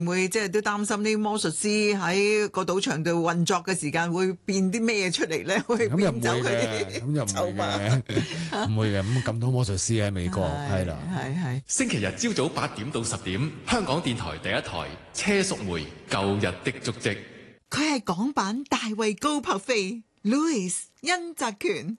會即係都擔心啲魔術師喺個賭場度運作嘅時間會變啲咩出嚟咧？會咁又唔變走佢會嘅， 啲咁又唔會籌碼。 嘅，唔會嘅。咁多魔術師喺美國，係啦。 係。 星期日朝早8點到10點，香港電台第一台車淑梅舊日的足跡。 佢係港版大衛高柏飛 Louis 恩澤權。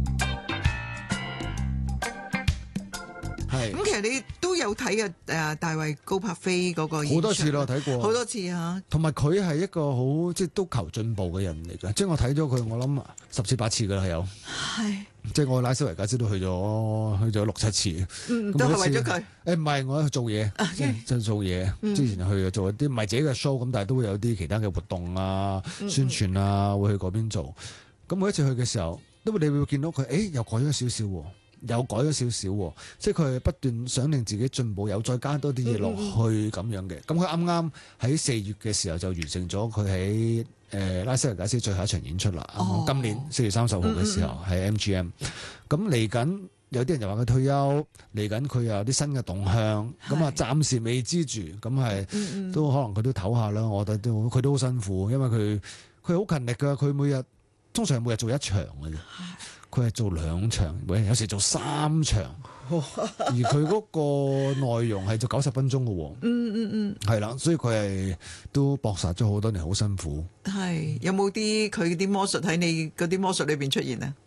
咁其實你都有睇大衛高柏飛嗰個演出好多次咯，睇過好多次嚇。 同埋佢係一個好即係都求進步嘅人嚟㗎，即係我睇咗佢，我諗10次8次㗎啦，係有。 係。 即係我拉斯維加斯都去咗6、7次。 都係為咗佢。 唔係，我去做嘢，即係做嘢。之前去做一啲唔係自己嘅 show，咁但係都會有啲其他嘅活動啊、宣傳啊，會去嗰邊做。咁每一次去嘅時候，你會見到佢，又改咗少少喎。有改咗少少喎，即係佢係不斷想令自己進步，有再加多啲嘢落去咁樣嘅。咁佢啱啱喺4月嘅時候就完成咗佢喺拉斯維加斯最後一場演出啦。今年4月30號嘅時候喺 MGM。咁嚟緊有啲人又話佢退休，嚟緊佢又有啲新嘅動向。咁啊暫時未知住，咁係都可能佢都唞下啦。我覺得佢都好辛苦，因為佢好勤力㗎。佢通常每日做1場嘅啫。佢係做2場，有時做3場，而佢嗰個內容係做90分鐘嘅喎。係啦，所以佢係都搏殺咗好多年，好辛苦。 係有冇佢啲魔術喺你嗰啲魔術裏邊出現啊？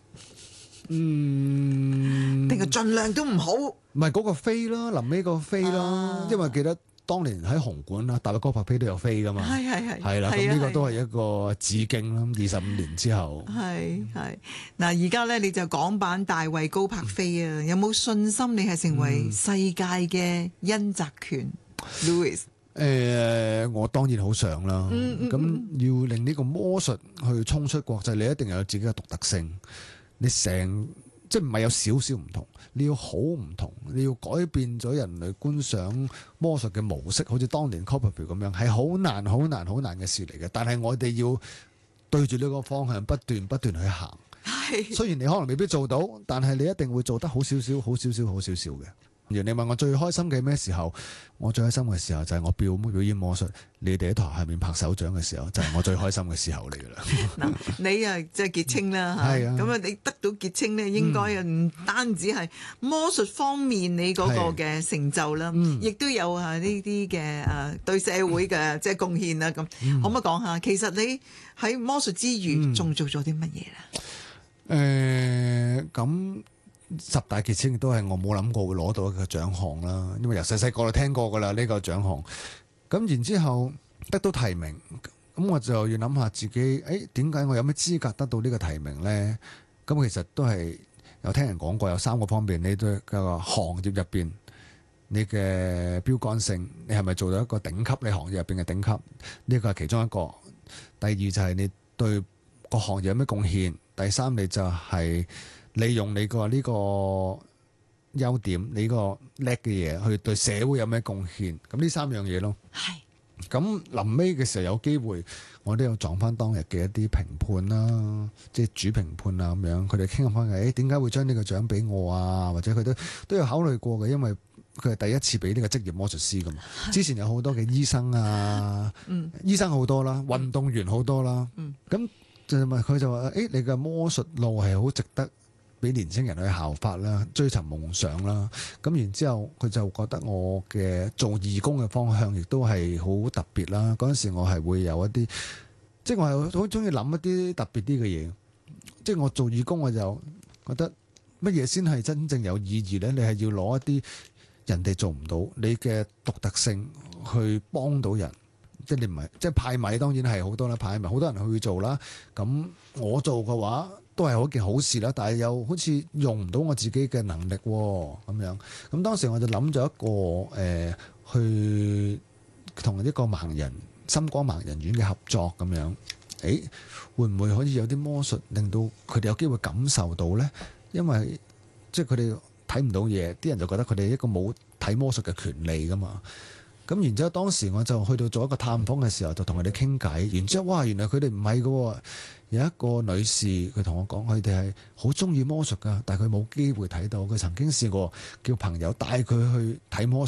定係盡量都唔好。 唔係嗰個飛啦，臨尾個飛啦，因為記得當年喺紅館啦，大衛高柏飛都有飛噶嘛。係啦，咁呢個都係一個致敬啦。25年之後。係嗱，而家咧你就港版大衛高柏飛啊，有冇信心你係成為世界嘅恩澤權 Louis？ 我當然好想啦。咁要令呢個魔術去衝出國際，你一定有自己嘅獨特性。你即係唔係有少少唔同，你要好唔同，你要改變咗人類觀賞魔術嘅模式，好似當年 Copperfield 咁樣，係好難、好難、好難嘅事嚟嘅。但係我哋要對住呢個方向不斷去行。雖然你可能未必做到，但係你一定會做得好少少、好少少、好少少嘅。你問我最開心嘅咩時候？我最開心嘅時候就係我表演魔術，你哋喺台下面拍手掌嘅時候，就係我最開心嘅時候嚟噶啦。嗱， 你啊即係傑青啦嚇，咁啊你得到傑青咧，應該啊唔單止係魔術方面你嗰個嘅成就啦，亦都有啊呢啲嘅對社會嘅即係貢獻啦。咁可唔可以講下，其實你喺魔術之餘仲做咗啲乜嘢咧？ 咁。10大傑青都係我冇諗過會攞到一個獎項啦，因為由細個就聽過噶啦呢個獎項。咁然之後得到提名，咁我就要諗下自己，點解我有咩資格得到呢個提名呢？咁其實都係有聽人講過，有3個方面，你對個行業入邊你嘅標杆性，你係咪做到一個頂級？你行業入邊嘅頂級，呢個係其中一個。第二就係你對個行業有咩貢獻。第三你就係利用你個呢個優點，你個叻嘅嘢去對社會有咩貢獻？咁呢3樣嘢咯。咁臨尾嘅時候有機會，我都有撞翻當日嘅一啲評判啦，即係主評判啊咁樣，佢哋傾下翻嘅，點解會將呢個獎俾我啊？或者佢都有考慮過嘅，因為佢係第一次俾呢個職業魔術師噶嘛。之前有好多嘅醫生啊，醫生好多啦，運動員好多啦，咁就問佢就話：你嘅魔術路係好值得俾年輕人去效法啦，追尋夢想啦。咁然之後佢就覺得我嘅做義工嘅方向亦都係好特別啦。嗰陣時我係會有一啲，即係我係好中意諗一啲特別啲嘅嘢。即係我做義工我就覺得乜嘢先係真正有意義呢？你係要攞一啲人哋做唔到你嘅獨特性去幫到人。即係你唔係即係派米，當然係好多啦，派米好多人去做啦。咁我做嘅話都係一件好事啦，但係又好似用唔到我自己嘅能力咁樣。咁當時我就諗咗一個去同一個盲人深光盲人院嘅合作咁樣。會唔會可以有啲魔術令到佢哋有機會感受到呢？因為即係佢哋睇唔到嘢，啲人就覺得佢哋一個冇睇魔術嘅權利噶嘛。咁然之後，當時我就去到做一個探訪嘅時候，就同佢哋傾偈。然之後，哇！原來佢哋唔係㗎，有一個女士佢同我講，佢哋係好中意魔術㗎，但係佢冇機會睇到。佢曾經試過叫朋友帶佢去睇魔術，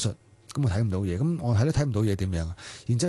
咁我睇唔到嘢，咁我睇都睇唔到嘢點樣？然之後